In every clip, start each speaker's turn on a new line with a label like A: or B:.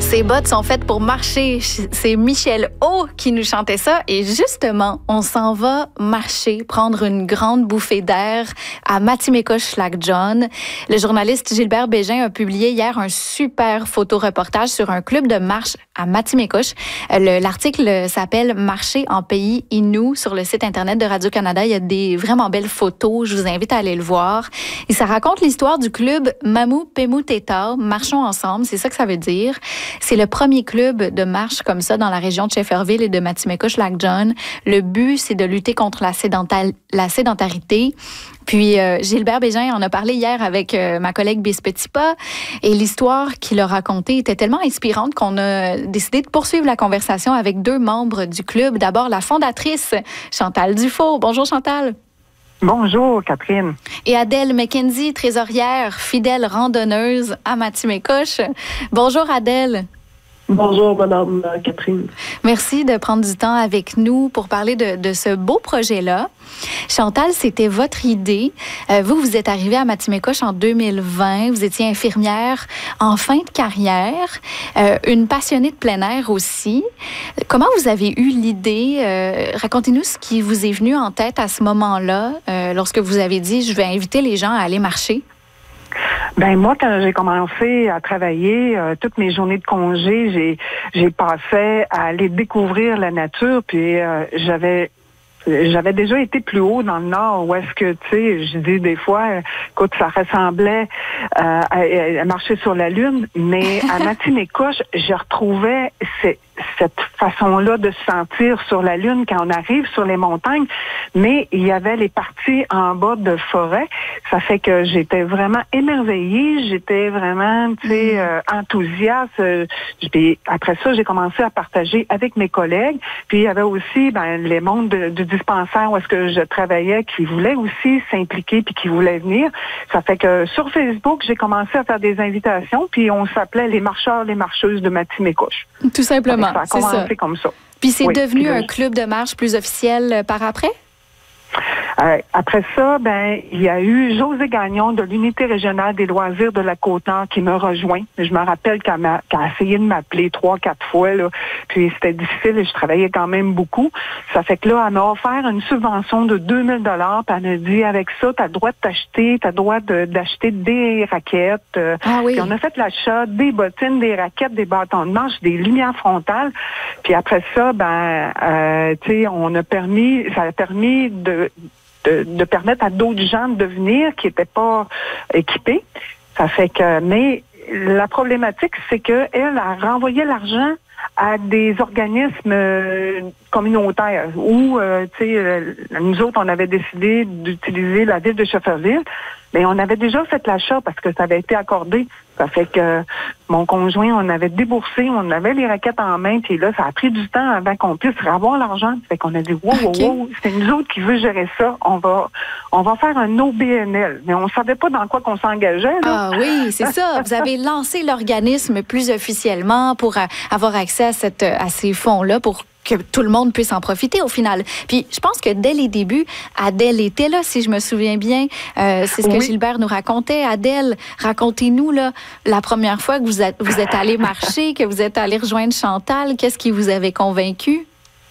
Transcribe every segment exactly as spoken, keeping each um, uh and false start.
A: Ses bottes sont faites pour marcher. C'est Michel O qui nous chantait ça. Et justement, on s'en va marcher, prendre une grande bouffée d'air à Matimekos-Lac-John. Le journaliste Gilbert Bégin a publié hier un super photoreportage sur un club de marche à Matimekos. L'article s'appelle « Marcher en pays Innu » sur le site Internet de Radio-Canada. Il y a des vraiment belles photos. Je vous invite à aller le voir. Et ça raconte l'histoire du club Mamou Pemou Teta, Marchons ensemble. C'est ça que ça veut dire. C'est le premier club de marche comme ça dans la région de Shefferville et de Matimekos-Lac-John. Le but, c'est de lutter contre la, sédental- la sédentarité. Puis euh, Gilbert Bégin en a parlé hier avec euh, ma collègue Bis Petitpas et l'histoire qu'il a racontée était tellement inspirante qu'on a décidé de poursuivre la conversation avec deux membres du club. D'abord, la fondatrice, Chantal Dufault. Bonjour Chantal.
B: Bonjour, Catherine.
A: Et Adèle McKenzie, trésorière, fidèle randonneuse à Matimekos. Bonjour Adèle.
C: Bonjour, Madame Catherine.
A: Merci de prendre du temps avec nous pour parler de, de ce beau projet-là. Chantal, c'était votre idée. Euh, vous, vous êtes arrivée à Matimekos en deux mille vingt. Vous étiez infirmière en fin de carrière, euh, une passionnée de plein air aussi. Comment vous avez eu l'idée? Euh, racontez-nous ce qui vous est venu en tête à ce moment-là, euh, lorsque vous avez dit « je vais inviter les gens à aller marcher ».
B: Ben moi, quand j'ai commencé à travailler, euh, toutes mes journées de congé, j'ai j'ai passé à aller découvrir la nature, puis euh, j'avais J'avais déjà été plus haut dans le nord, où est-ce que, tu sais, je dis des fois, écoute, ça ressemblait euh, à, à marcher sur la Lune, mais à Matimekos, je retrouvais ces, cette façon-là de se sentir sur la Lune quand on arrive sur les montagnes, mais il y avait les parties en bas de forêt. Ça fait que j'étais vraiment émerveillée, j'étais vraiment, tu sais, euh, enthousiaste. Puis après ça, j'ai commencé à partager avec mes collègues. Puis il y avait aussi, ben, les mondes de, du dispensaire où est-ce que je travaillais qui voulaient aussi s'impliquer puis qui voulaient venir. Ça fait que sur Facebook, j'ai commencé à faire des invitations, puis on s'appelait les marcheurs, les marcheuses de Matimekos.
A: Tout simplement.
B: Ça a commencé ça. comme ça.
A: Puis c'est
B: oui,
A: devenu
B: puis,
A: un club de marche plus officiel par après?
B: Euh, après ça, ben il y a eu José Gagnon de l'Unité régionale des loisirs de la Côte-Nord qui me rejoint. Je me rappelle qu'elle, m'a, qu'elle a essayé de m'appeler trois, quatre fois, là, puis c'était difficile et je travaillais quand même beaucoup. Ça fait que là, elle m'a offert une subvention de deux mille dollars, puis elle m'a dit, avec ça, tu as le droit de t'acheter, tu as le droit de, d'acheter des raquettes. Euh,
A: ah oui.
B: Puis on a fait l'achat des bottines, des raquettes, des bâtons de marche, des lumières frontales. Puis après ça, ben, euh, tu sais, on a permis, ça a permis de De, de permettre à d'autres gens de venir qui n'étaient pas équipés. Ça fait que, mais la problématique, c'est qu'elle a renvoyé l'argent à des organismes euh, communautaires où, euh, tu sais, euh, nous autres, on avait décidé d'utiliser la ville de Shefferville, mais on avait déjà fait l'achat parce que ça avait été accordé. Ça fait que mon conjoint, on avait déboursé, on avait les raquettes en main, puis là, ça a pris du temps avant qu'on puisse avoir l'argent. Ça fait qu'on a dit, wow, wow,
A: okay.
B: wow, c'est nous autres qui veut gérer ça. On va, on va faire un O B N L. Mais on savait pas dans quoi qu'on s'engageait, là.
A: Ah oui, c'est ça. Vous avez lancé l'organisme plus officiellement pour avoir accès à cette, à ces fonds-là pour que tout le monde puisse en profiter au final. Puis, je pense que dès les débuts, Adèle était là, si je me souviens bien. Euh, c'est ce que oui. Gilbert nous racontait. Adèle, racontez-nous, là, la première fois que vous êtes, vous êtes allé marcher, que vous êtes allé rejoindre Chantal, qu'est-ce qui vous avait convaincu?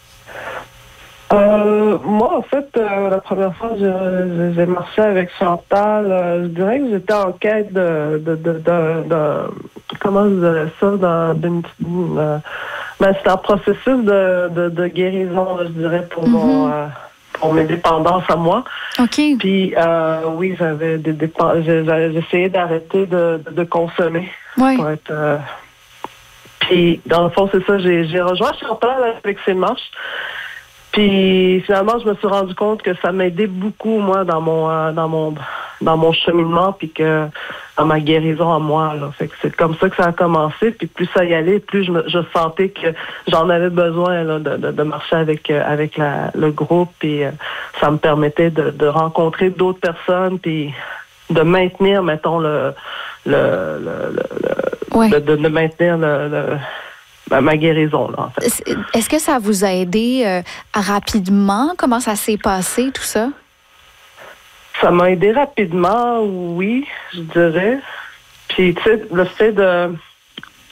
C: Euh, moi, en fait, euh, la première fois que j'ai, j'ai marché avec Chantal, euh, je dirais que j'étais en quête de, de, de, de, de comment je dirais ça, dans, d'une, euh, ben, c'était un processus de, de, de guérison, je dirais, pour mm-hmm. mon, euh, pour mes dépendances à moi.
A: OK.
C: Puis, euh, oui, j'avais des dépendances, j'avais essayé d'arrêter de, de, de consommer.
A: Oui.
C: Pour être, euh, puis, dans le fond, c'est ça, j'ai, j'ai rejoint Chantal avec ses marches. Puis finalement, je me suis rendu compte que ça m'aidait beaucoup, moi, dans mon euh, dans mon dans mon cheminement, puis que dans ma guérison à moi. Là. Fait que c'est comme ça que ça a commencé. Puis plus ça y allait, plus je, me, je sentais que j'en avais besoin là, de, de, de marcher avec euh, avec la, le groupe. Puis euh, ça me permettait de, de rencontrer d'autres personnes, puis de maintenir, mettons, le le le, le, le
A: ouais.
C: de, de, de maintenir le, le ma guérison, là, en fait.
A: Est-ce que ça vous a aidé euh, rapidement? Comment ça s'est passé, tout ça?
C: Ça m'a aidé rapidement, oui, je dirais. Puis, tu sais, le fait de...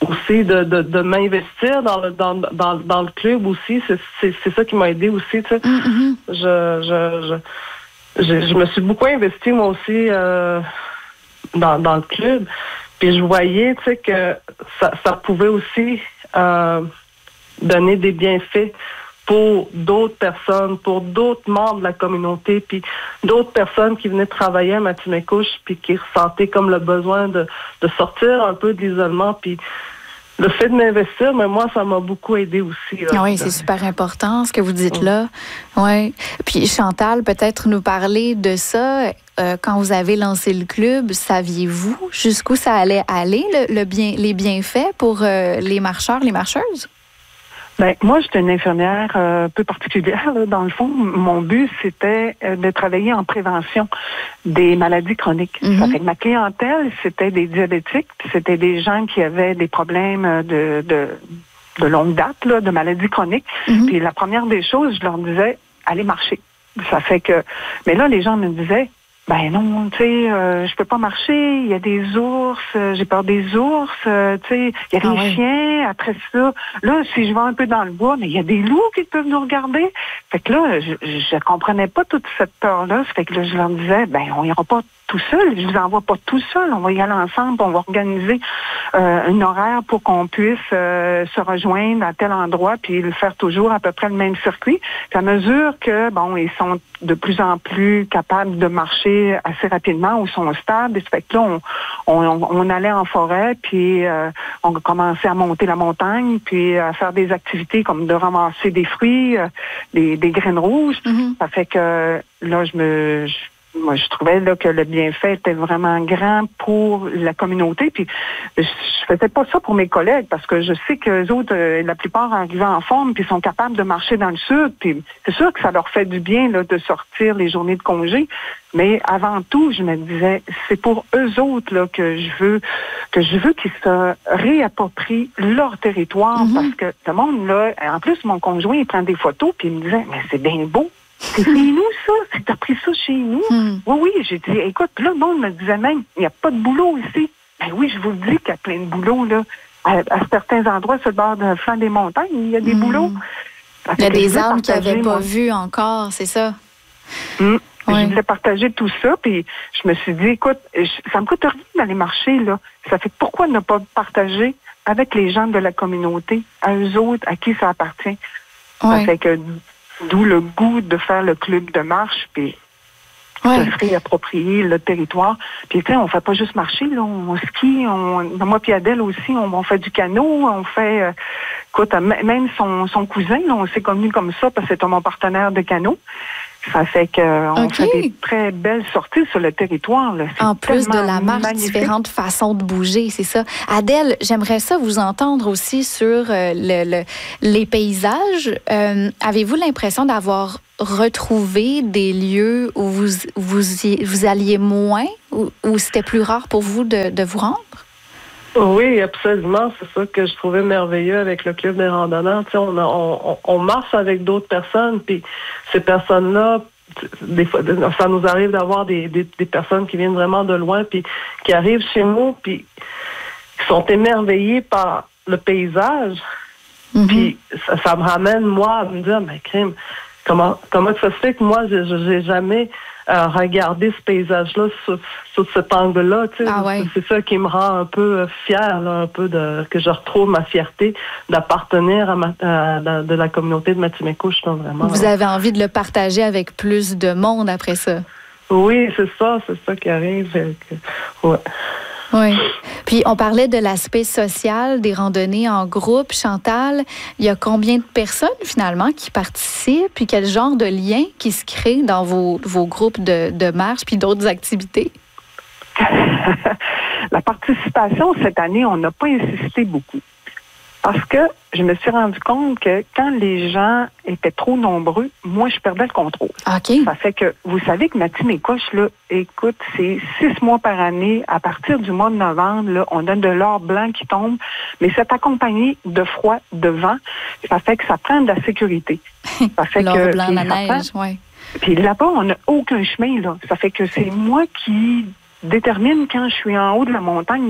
C: aussi de, de, de m'investir dans le dans, dans, dans le club aussi. C'est, c'est, c'est ça qui m'a aidé aussi. Tu sais. Mm-hmm. je, je, je, je, je me suis beaucoup investie moi aussi euh, dans, dans le club. Puis je voyais, tu sais, que ça, ça pouvait aussi euh, donner des bienfaits pour d'autres personnes, pour d'autres membres de la communauté, puis d'autres personnes qui venaient travailler à Matimekouche, puis qui ressentaient comme le besoin de, de sortir un peu de l'isolement, puis le fait de m'investir, mais moi, ça m'a beaucoup aidé aussi. Là.
A: Oui, c'est super important ce que vous dites mmh. là. Ouais. Puis Chantal, peut-être nous parler de ça. Euh, quand vous avez lancé le club, saviez-vous jusqu'où ça allait aller, le, le bien, les bienfaits pour euh, les marcheurs, les marcheuses?
B: Ben, moi, j'étais une infirmière euh, un peu particulière. Là. Dans le fond, mon but, c'était euh, de travailler en prévention des maladies chroniques. Mm-hmm. Ça fait que ma clientèle, c'était des diabétiques, puis c'était des gens qui avaient des problèmes de, de, de longue date, là, de maladies chroniques. Mm-hmm. Puis la première des choses, je leur disais, allez marcher. Ça fait que... Mais là, les gens me disaient, ben non, tu sais, euh, je peux pas marcher, il y a des ours, euh, j'ai peur des ours, euh, tu sais, il y a des ah ouais. chiens, après ça. Là, si je vais un peu dans le bois, mais il y a des loups qui peuvent nous regarder. Fait que là, je, je comprenais pas toute cette peur-là. Fait que là, je leur disais, ben on ira pas tout seul, je vous envoie pas tout seul, on va y aller ensemble, on va organiser euh, un horaire pour qu'on puisse euh, se rejoindre à tel endroit, puis le faire toujours à peu près le même circuit. Puis à mesure que, bon, ils sont de plus en plus capables de marcher assez rapidement ou sont stables, ça fait que là, on, on, on allait en forêt, puis euh, on commençait à monter la montagne, puis à faire des activités comme de ramasser des fruits, euh, des, des graines rouges. Mm-hmm. Ça fait que là, je me... Je, Moi, je trouvais là que le bienfait était vraiment grand pour la communauté. Puis, je faisais pas ça pour mes collègues parce que je sais que les autres, euh, la plupart arrivent en forme puis sont capables de marcher dans le sud. Puis, c'est sûr que ça leur fait du bien là de sortir les journées de congé. Mais avant tout, je me disais, c'est pour eux autres là que je veux que je veux qu'ils se réapproprient leur territoire mm-hmm. parce que le monde là, en plus mon conjoint il prend des photos puis il me disait, mais c'est bien beau. C'est chez nous, ça. T'as pris ça chez nous? Hmm. Oui, oui. J'ai dit, écoute, là, le monde me disait même, il n'y a pas de boulot ici. Ben oui, je vous le dis qu'il y a plein de boulot, là. À, à certains endroits, sur le bord de flanc des montagnes, il y a des hmm. boulots.
A: Parce il y a des arbres qu'ils n'avaient pas vus encore, c'est ça?
B: Hmm. Oui. Je voulais partager tout ça, puis je me suis dit, écoute, je, ça me coûte rien d'aller marcher, là. Ça fait pourquoi ne pas partager avec les gens de la communauté, à eux autres, à qui ça appartient? Ouais. Ça fait que... D'où le goût de faire le club de marche, puis ouais. de se réapproprier le territoire. Puis tu sais, on fait pas juste marcher, là, on skie, on, moi puis Adèle aussi, on, on fait du canot, on fait, euh, écoute, même son, son cousin, là, on s'est connu comme ça parce que c'était mon partenaire de canot. Ça fait qu'on okay. fait des très belles sorties sur le territoire. Là.
A: En plus de la marche, magnifique. Différentes façons de bouger, c'est ça. Adèle, j'aimerais ça vous entendre aussi sur euh, le, le, les paysages. Euh, avez-vous l'impression d'avoir retrouvé des lieux où vous, vous, y, vous alliez moins, ou où c'était plus rare pour vous de, de vous rendre?
C: Oui, absolument. C'est ça que je trouvais merveilleux avec le club des randonneurs. Tu sais, on, a, on, on marche avec d'autres personnes, puis ces personnes-là, des fois, ça nous arrive d'avoir des, des, des personnes qui viennent vraiment de loin, puis qui arrivent chez nous, puis qui sont émerveillées par le paysage. Mm-hmm. Puis ça, ça me ramène, moi, à me dire, mais crime, comment, comment ça se fait que moi, je n'ai jamais... Euh, regarder ce paysage-là sous, sous cet angle-là, tu sais, ah ouais. c'est ça qui me rend un peu fière, là, un peu de que je retrouve ma fierté d'appartenir à, ma, à, à de la communauté de Matimekouche, là, vraiment.
A: Vous avez envie de le partager avec plus de monde après ça?
C: Oui, c'est ça, c'est ça qui arrive. Que, ouais.
A: Oui. Puis, on parlait de l'aspect social des randonnées en groupe. Chantal, il y a combien de personnes, finalement, qui participent? Puis, quel genre de lien qui se crée dans vos, vos groupes de, de marche puis d'autres activités?
B: La participation, cette année, on n'a pas insisté beaucoup. Parce que je me suis rendu compte que quand les gens étaient trop nombreux, moi, je perdais le contrôle.
A: Okay.
B: Ça fait que, vous savez que Matimekouche, là, écoute, c'est six mois par année. À partir du mois de novembre, là, on a de l'or blanc qui tombe, mais c'est accompagné de froid, de vent. Ça fait que ça prend de la sécurité. Ça fait
A: l'or
B: que,
A: blanc, la neige, oui.
B: Puis là-bas, on n'a aucun chemin, là. Ça fait que c'est moi qui détermine quand je suis en haut de la montagne, mais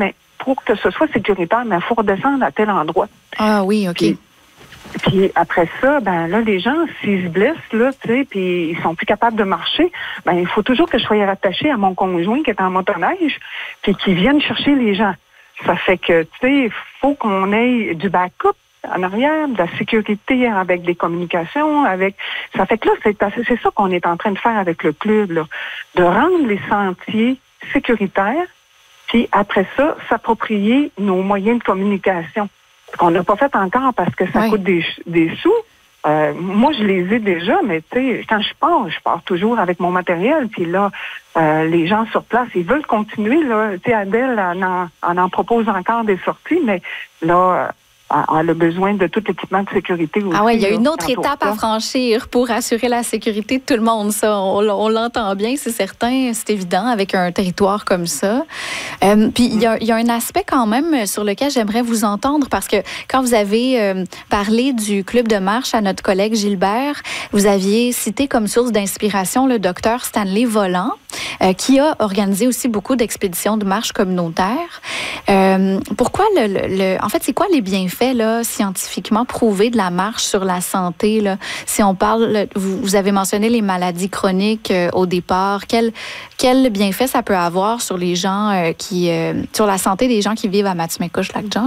B: pour que ce soit sécuritaire, mais il faut redescendre à tel endroit.
A: Ah oui, OK.
B: Puis, Puis après ça, ben là, les gens, s'ils se blessent, là, tu sais, puis ils sont plus capables de marcher, ben il faut toujours que je sois rattaché à mon conjoint qui est en motoneige, puis qui vienne chercher les gens. Ça fait que, tu sais, il faut qu'on ait du backup en arrière, de la sécurité avec des communications, avec. Ça fait que là, c'est, c'est ça qu'on est en train de faire avec le club, là, de rendre les sentiers sécuritaires, puis après ça, s'approprier nos moyens de communication. Qu'on n'a pas fait encore parce que ça oui. coûte des, des sous. Euh, moi, je les ai déjà, mais tu sais, quand je pars, je pars toujours avec mon matériel. Puis là, euh, les gens sur place, ils veulent continuer. Là, tu sais, Adèle en, en, en en propose encore des sorties, mais là, elle a besoin de tout l'équipement de sécurité aussi.
A: Ah oui, il y a une autre étape à franchir pour assurer la sécurité de tout le monde. Ça, on, on l'entend bien, c'est certain, c'est évident avec un territoire comme ça. Euh, puis il y, a, il y a un aspect quand même sur lequel j'aimerais vous entendre parce que quand vous avez euh, parlé du club de marche à notre collègue Gilbert, vous aviez cité comme source d'inspiration le docteur Stanley Volant, euh, qui a organisé aussi beaucoup d'expéditions de marche communautaires. Euh, pourquoi le, le, le, en fait, c'est quoi les bienfaits là, scientifiquement prouvés de la marche sur la santé? Là? Si on parle, vous, vous avez mentionné les maladies chroniques euh, au départ. Quel, quel bienfait ça peut avoir sur les gens euh, qui, euh, sur la santé des gens qui vivent à Matimicoche-Lac-John?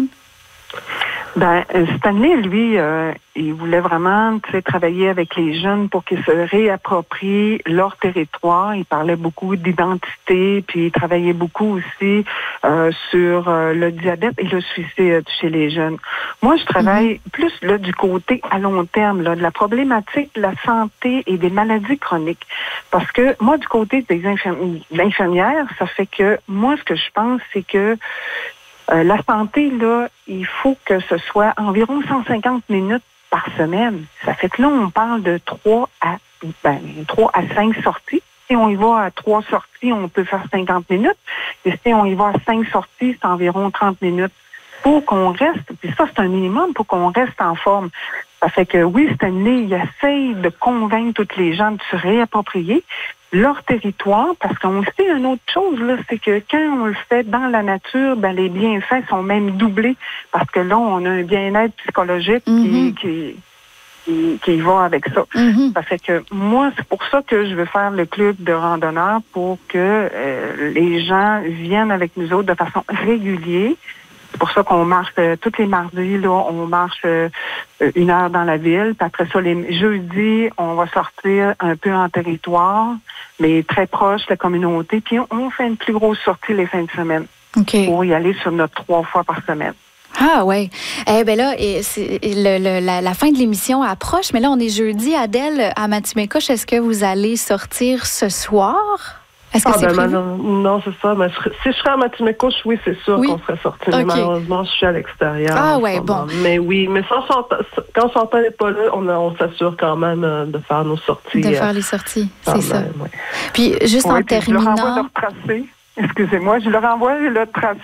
B: Ben, Stanley, lui, euh, il voulait vraiment, tu sais, travailler avec les jeunes pour qu'ils se réapproprient leur territoire. Il parlait beaucoup d'identité, puis il travaillait beaucoup aussi euh, sur euh, le diabète et le suicide chez les jeunes. Moi, je travaille mm-hmm. plus là du côté à long terme, là, de la problématique de la santé et des maladies chroniques. Parce que moi, du côté des infirmi- de l'infirmière, ça fait que moi, ce que je pense, c'est que Euh, la santé, là, il faut que ce soit environ cent cinquante minutes par semaine. Ça fait que là, on parle de trois à ben, trois à cinq sorties. Si on y va à trois sorties, on peut faire cinquante minutes. Et si on y va à cinq sorties, c'est environ trente minutes. Pour qu'on reste, puis ça, c'est un minimum pour qu'on reste en forme. Ça fait que oui, Stanley, il essaye de convaincre toutes les gens de se réapproprier leur territoire, parce qu'on sait une autre chose, là, c'est que quand on le fait dans la nature, ben les bienfaits sont même doublés, parce que là, on a un bien-être psychologique mm-hmm. qui, qui, qui, qui va avec ça. Mm-hmm. Ça fait que moi, c'est pour ça que je veux faire le club de randonneurs, pour que euh, les gens viennent avec nous autres de façon régulière. C'est pour ça qu'on marche euh, tous les mardis, là, on marche euh, une heure dans la ville. Puis après ça, les jeudis, on va sortir un peu en territoire, mais très proche de la communauté. Puis on, on fait une plus grosse sortie les fins de semaine
A: okay.
B: pour y aller sur notre trois fois par semaine.
A: Ah oui. Eh bien là, c'est, le, le, la, la fin de l'émission approche, mais là, on est jeudi. Adèle, à Matimicoche, est-ce que vous allez sortir ce soir? Est-ce que
C: ah,
A: c'est
C: ben,
A: prévu?
C: Non, non, c'est ça. Mais si je serais à Matimicoche, oui, c'est sûr oui. qu'on serait sorti. Okay. Mais malheureusement, je suis à l'extérieur.
A: Ah ouais, bon.
C: Mais oui, mais sans quand Chantal n'est pas là, on, on s'assure quand même de faire nos sorties.
A: De faire les sorties, c'est
C: même,
A: ça.
C: Ouais.
A: Puis juste
B: ouais,
A: en
B: puis
A: terminant...
B: Je leur envoie leur tracé. Excusez-moi, je leur envoie le tracé